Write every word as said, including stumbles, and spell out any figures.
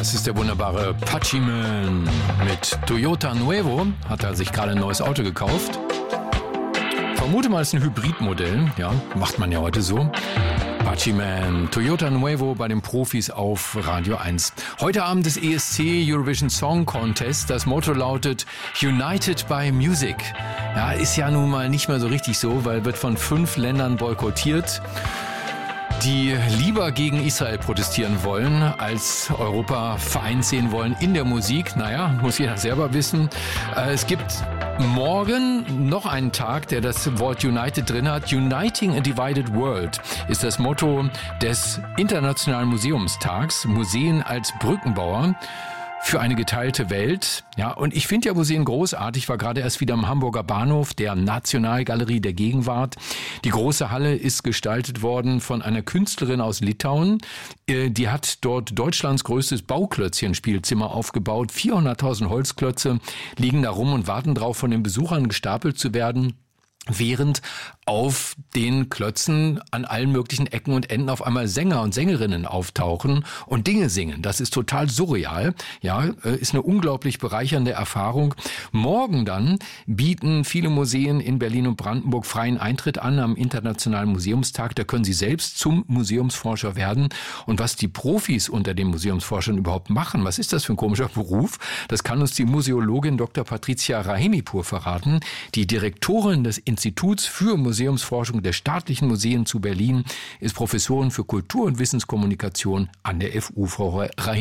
Das ist der wunderbare Pachiman mit Toyota Nuevo. Hat er sich gerade ein neues Auto gekauft. Vermute mal, es ist ein Hybridmodell. Ja, macht man ja heute so. Pachiman, Toyota Nuevo bei den Profis auf Radio eins. Heute Abend das E S C Eurovision Song Contest. Das Motto lautet United by Music. Ja, ist ja nun mal nicht mehr so richtig so, weil wird von fünf Ländern boykottiert, die lieber gegen Israel protestieren wollen, als Europa vereint sehen wollen in der Musik. Naja, muss jeder selber wissen. Es gibt morgen noch einen Tag, der das Wort United drin hat. Uniting a Divided World ist das Motto des Internationalen Museumstags. Museen als Brückenbauer für eine geteilte Welt. Ja, und ich finde ja Museen großartig. Ich war gerade erst wieder am Hamburger Bahnhof, der Nationalgalerie der Gegenwart. Die große Halle ist gestaltet worden von einer Künstlerin aus Litauen. Die hat dort Deutschlands größtes Bauklötzchen-Spielzimmer aufgebaut. vierhunderttausend Holzklötze liegen da rum und warten drauf, von den Besuchern gestapelt zu werden, während auf den Klötzen an allen möglichen Ecken und Enden auf einmal Sänger und Sängerinnen auftauchen und Dinge singen. Das ist total surreal. Ja, ist eine unglaublich bereichernde Erfahrung. Morgen dann bieten viele Museen in Berlin und Brandenburg freien Eintritt an am Internationalen Museumstag. Da können Sie selbst zum Museumsforscher werden. Und was die Profis unter den Museumsforschern überhaupt machen, was ist das für ein komischer Beruf? Das kann uns die Museologin Doktor Patricia Rahimipur verraten, die Direktorin des Instituts für Museumsforschung der Staatlichen Museen zu Berlin, ist Professorin für Kultur- und Wissenskommunikation an der F U. Frau Rahimipur.